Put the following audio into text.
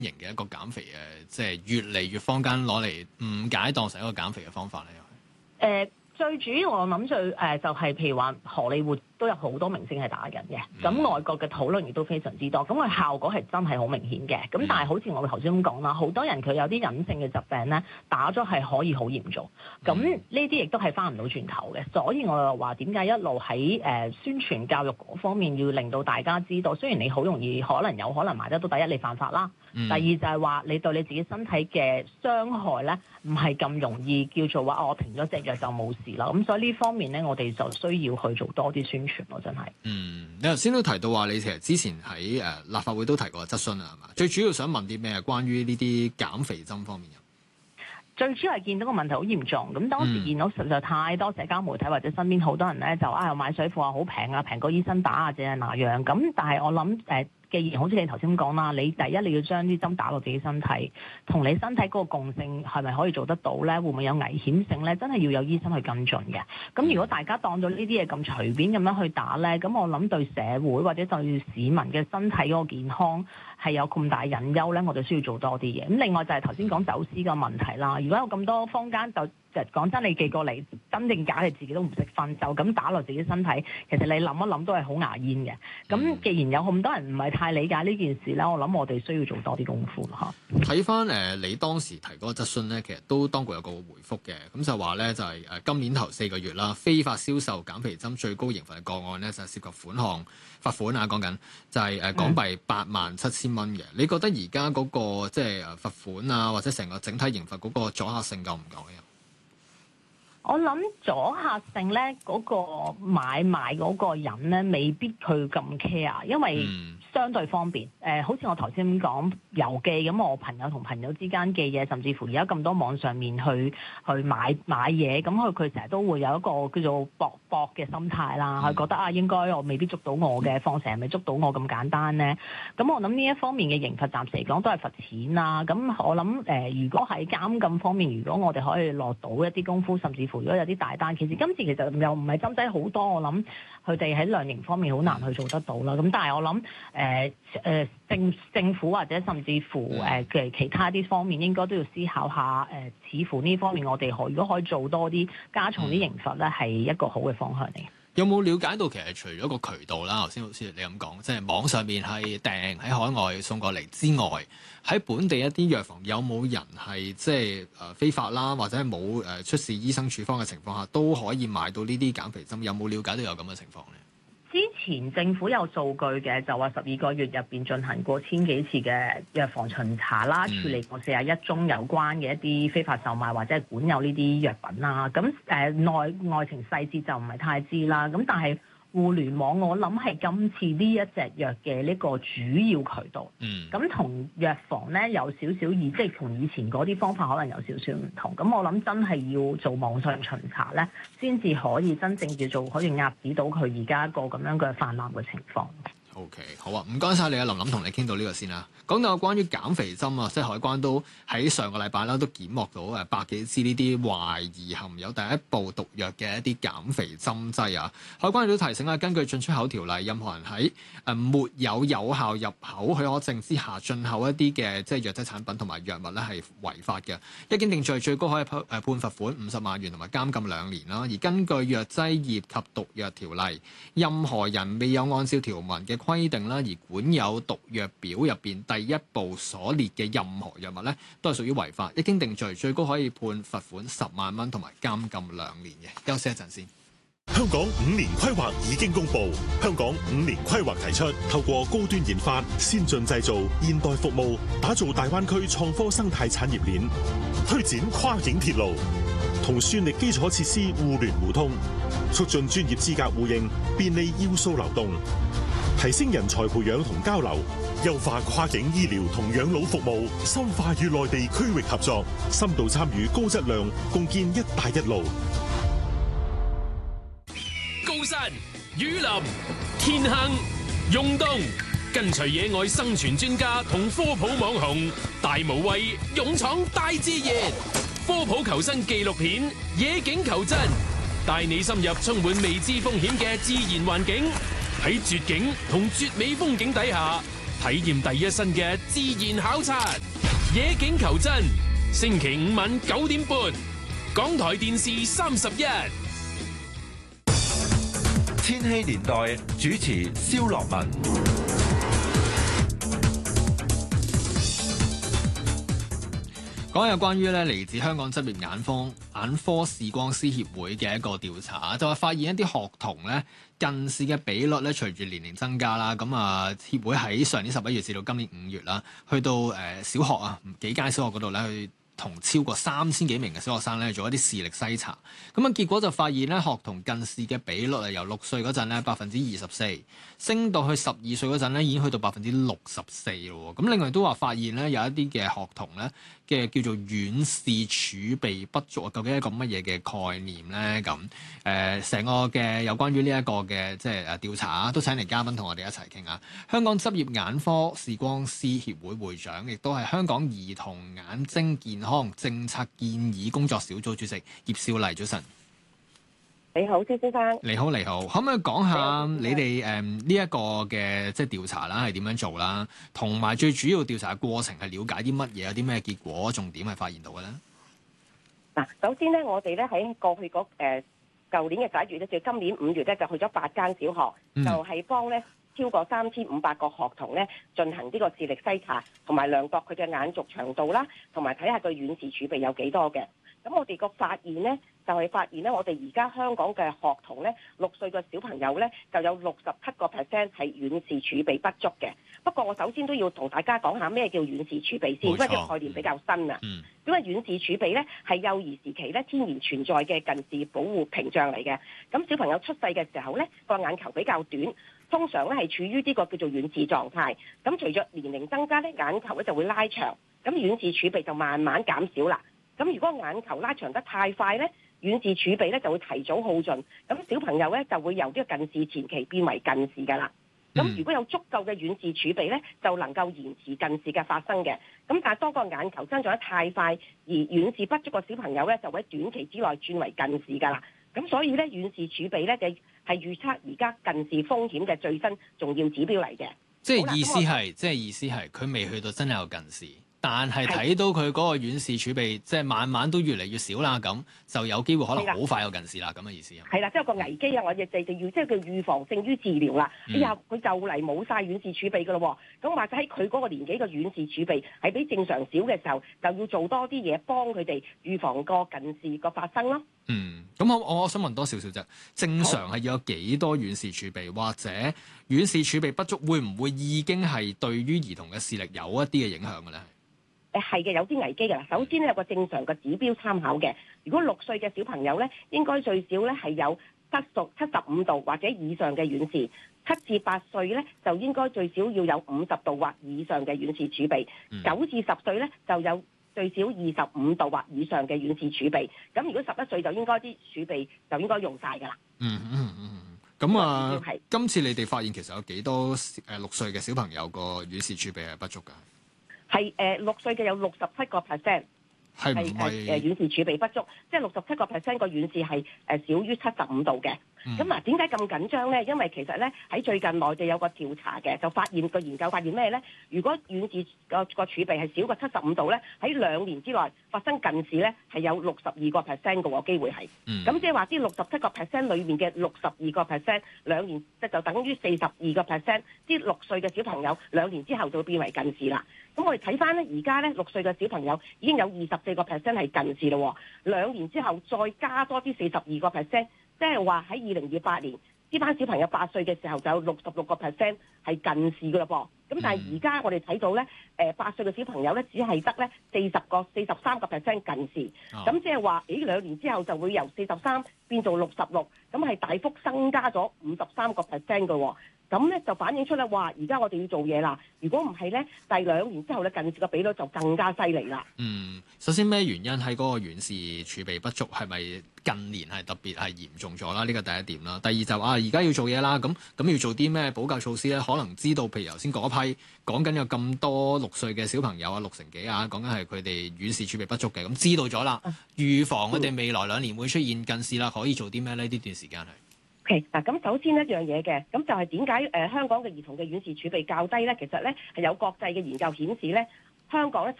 型嘅一個減肥即係越嚟越坊間攞嚟誤解當成一個減肥嘅方法咧？ 最主要我諗就係譬如話荷里活都有好多明星係打緊嘅，咁外國嘅討論亦都非常之多，咁佢效果係真係好明顯嘅。咁但係好似我哋頭先咁講啦，好多人佢有啲隱性嘅疾病咧，打咗係可以好嚴重，咁呢啲亦都係翻唔到轉頭嘅。所以我又話點解一路喺宣傳教育嗰方面要令到大家知道，雖然你好容易有可能買得到，第一你犯法啦，第二就係話你對你自己身體嘅傷害咧，唔係咁容易叫做話我停咗隻藥就冇事啦。咁所以呢方面咧，我哋就需要去做多啲宣傳咯，真係。 你頭先都提到話，你其實之前喺立法會都提過質詢啊，係嘛？最主要想問啲咩？關於呢啲減肥針方面。 最主要係見到個問題好嚴重，咁當時見到實在太多社交媒體或者身邊好多人咧就又買水貨啊，好平啊，平過醫生打啊，這樣那樣。咁但係我諗既然好似你頭先講啦，你第一你要將啲針打落自己身體，同你身體嗰個共性係咪可以做得到咧？會唔會有危險性咧？真係要有醫生去跟進嘅。咁如果大家當咗呢啲嘢咁隨便咁樣去打咧，咁我諗對社會或者對市民嘅身體嗰個健康係有咁大隱憂咧，我哋需要做多啲嘢。咁另外就係頭先講走私嘅問題啦。如果有咁多坊間就講真，你寄過嚟真定假，你自己都唔識分，就咁打落自己身體，其實你諗一諗都係好牙煙嘅。咁既然有咁多人唔係太理解呢件事咧，我諗我哋需要做多啲功夫咯。 睇翻你當時提嗰個質詢咧，其實都當局有個回覆嘅，咁就話咧就係今年頭4個月啦，非法銷售減肥針最高刑罰嘅個案咧就係涉及罰款啊，講緊就係港幣87000蚊嘅。你覺得而家嗰個即係罰款啊，或者成個整體刑罰嗰個阻嚇性夠唔夠咧？ 我諗阻嚇性咧，嗰個買賣嗰個人咧，未必佢咁 care，因為相對方便。好似我頭先咁講郵寄咁，我朋友同朋友之間寄嘢，甚至乎而家咁多網上面去買嘢，咁佢成日都會有一個叫做搏嘅心態啦。佢覺得應該我未必捉到我嘅，放蛇係咪捉到我咁簡單咧？咁我諗呢一方面嘅刑罰暫時嚟講都係罰錢啦。咁我諗如果喺監禁方面，如果我哋可以落到一啲功夫，甚至如果有啲大單，今次其實又唔係針劑好多，我諗佢哋喺量刑方面好難去做得到啦。咁但係我諗政府或者甚至乎其他啲方面，應該都要思考下似乎呢方面我哋如果可以做多啲加重啲刑罰咧，係一個好嘅方向嚟。 有冇了解到其實除咗個渠道啦，頭先好似你咁講，即係網上面係訂喺海外送過嚟之外，喺本地一啲藥房有冇人係即係非法啦，或者係冇出示醫生處方嘅情況下都可以買到呢啲減肥針？有冇了解到有咁嘅情況呢？ 之前政府有數據嘅，就話12個月入邊進行過1000幾次嘅藥房巡查啦，處理過41宗有關嘅一啲非法售賣或者係管有呢啲藥品啦。咁內情細節就唔係太知啦。咁但係互聯網我諗係今次呢一隻藥嘅呢個主要渠道。咁同藥房咧有少少即係同以前嗰啲方法可能有少少唔同。咁我諗真係要做網上巡查咧，先至可以真正叫做可以壓止到佢而家一個咁樣嘅泛濫嘅情況。 OK， 好啊，唔該晒你啊，林琳，同你傾到呢個先啦。講到關於減肥針啊，即係海關都喺上個禮拜啦，都檢獲到百幾支呢啲懷疑含有第一步毒藥嘅一啲減肥針劑啊。海關亦都提醒啊，根據進出口條例，任何人喺沒有有效入口許可證之下進口一啲嘅即係藥劑產品同埋藥物咧，係違法嘅。一經定罪，最高可以判罰款50萬元同埋監禁2年啦。而根據藥劑業及毒藥條例，任何人未有按照條文嘅規定啦，而管有毒藥表入邊第一步所列嘅任何藥物咧，都係屬於違法。一經定罪，最高可以判罰款10萬蚊同埋監禁2年嘅。休息一陣先。 香港5年規劃已經公布，香港5年規劃提出，透過高端研發、先進製造、現代服務，打造大灣區創科生態產業鏈，推展跨境鐵路，同算力基礎設施互聯互通，促進專業資格互認，便利要素流動，提升人才培養同交流，優化跨境醫療同養老服務，深化與內地區域合作，深度參與高質量，共建一帶一路。 高山、雨林、天坑、湧動，跟隨野外生存專家同科普網紅大無畏勇闖大自然，科普求生紀錄片《野景求真》，帶你深入充滿未知風險嘅自然環境，喺絕境同絕美風景底下， 體驗第一身嘅自然考察，野景求真。星期五晚9:30，港台電視31。 千禧年代主持蕭樂文。 講有關於咧嚟自香港執業眼科視光師協會嘅一個調查，就係發現一啲學童咧近視嘅比率咧隨住年齡增加啦。咁啊，協會喺上年11月至到今年5月啦，去到小學啊幾間小學嗰度咧去同超過3000幾名嘅小學生咧做一啲視力篩查，咁啊結果就發現咧學童近視嘅比率係由6歲嗰陣咧24%，升到去12歲嗰陣咧已經去到64%咯。咁另外都話發現咧有一啲嘅學童咧嘅叫做遠視儲備不足啊，究竟係一個乜嘢嘅概念咧？咁成個嘅有關於呢一個嘅即係調查啊，都請嚟嘉賓同我哋一齊傾下。香港執業眼科視光師協會會長，亦都係香港兒童眼睛健康政策建議工作小組主席葉少麗，早晨。 你好，蕭先生。 你好，你好。可唔可以講下你哋呢一個嘅即係調查啦，係點樣做啦？同埋最主要調查嘅過程係了解啲乜嘢？有啲咩結果？重點係發現到嘅咧？ 嗱，首先咧，我哋咧喺過去嗰舊年嘅11月咧，至今年5月咧，就去咗8間小學，就係幫咧超過3500個學童咧進行呢個視力篩查，同埋量度佢嘅眼軸長度啦，同埋睇下佢遠視儲備有幾多嘅。咁我哋個發現咧，就係發現咧，我哋而家香港嘅學童咧，6歲嘅小朋友咧，就有67% 係遠視儲備不足嘅。不過我首先都要同大家講下咩叫遠視儲備先，因為呢個概念比較新啊。因為遠視儲備咧係幼兒時期咧天然存在嘅近視保護屏障嚟嘅。咁小朋友出世嘅時候咧，個眼球比較短，通常咧係處於呢個叫做遠視狀態。咁隨着年齡增加咧，眼球咧就會拉長，咁遠視儲備就慢慢減少啦。咁如果眼球拉長得太快咧，遠視儲備咧就會提早耗盡，咁小朋友咧就會由呢個近視前期變為近視㗎啦。咁如果有足夠嘅遠視儲備咧，就能夠延遲近視嘅發生嘅。咁但係當個眼球增長得太快，而遠視不足嘅小朋友咧，就會喺短期之內轉為近視㗎啦。咁所以咧，遠視儲備咧嘅係預測而家近視風險嘅最新重要指標嚟嘅。 即係意思係，佢未去到真係有近視。但係睇到佢嗰個遠視儲備，即係慢慢都越嚟越少啦，咁就有機會可能好快有近視啦，咁嘅意思。係啦，即係個危機啊！我哋就要即係叫預防勝於治療啦。哎呀，佢就嚟冇晒遠視儲備噶咯喎，咁或者喺佢嗰個年紀嘅遠視儲備係比正常少嘅時候，就要做多啲嘢幫佢哋預防個近視個發生咯。 咁我想問多少少啫，正常係要有幾多遠視儲備，或者遠視儲備不足，會唔會已經係對於兒童嘅視力有一啲嘅影響嘅咧？ 係嘅，有啲危機㗎啦。首先咧有個正常嘅指標參考嘅。如果6歲嘅小朋友咧，應該最少咧係有75度或者以上嘅遠視；7至8歲咧就應該最少要有50度或以上嘅遠視儲備；9至10歲咧就有最少25度或以上嘅遠視儲備。咁如果11歲就應該啲儲備就應該用晒㗎啦。 咁今次你哋發現其實有幾多6歲嘅小朋友個遠視儲備係不足㗎？ 係6歲嘅有67%，係遠視儲備不足，即係67%個遠視係少於75度嘅。咁嗱，點解咁緊張咧？因為其實咧喺最近內地有個調查嘅，就發現個研究發現咩咧？如果遠視個儲備係少過75度咧，喺2年之內發生近視咧係有62%嘅喎，機會係。咁即係話啲67%裏面嘅62%，2年即就等於42%，啲6歲嘅小朋友2年之後就會變為近視啦。咁我哋睇翻咧，而家咧6歲嘅小朋友已經有24%係近視咯，2年之後再加多啲42%，即係話喺2028年呢班小朋友8歲嘅時候就有66%係近視噶咯噃。咁但係而家我哋睇到咧，8歲嘅小朋友咧只係得咧43% 近視，咁即係話2年之後就會由43變做66，咁係大幅增加咗53%嘅喎。咁咧就反映出咧話，而家我哋要做嘢啦。如果唔係咧，第2年之後咧，近視嘅比率就更加犀利啦。 首先咩原因喺嗰個遠視儲備不足？係咪近年係特別係嚴重咗啦？呢個第一點啦。第二就而家要做嘢啦。咁要做啲咩補救措施咧？可能知道，譬如頭先嗰批講緊有咁多6歲嘅小朋友6成幾講緊係佢哋遠視儲備不足嘅。咁知道咗啦，預防佢哋未來2年會出現近視啦，可以做啲咩呢？呢段時間係。 OK， 嗱咁首先一樣嘢嘅，咁就係點解香港嘅兒童嘅院舍儲備較低咧？其實咧係有國際嘅研究顯示咧，香港咧